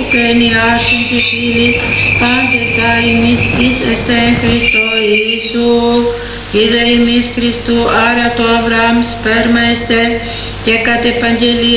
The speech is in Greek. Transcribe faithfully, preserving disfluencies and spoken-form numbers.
και ενιάσουν τη φίλη, πάντες τα ημείς εις εστε εν Χριστώ Ιησού. Είδε ημείς Χριστού, άρα το Αβραάμ σπέρμα εστε, και κατ' επαγγελία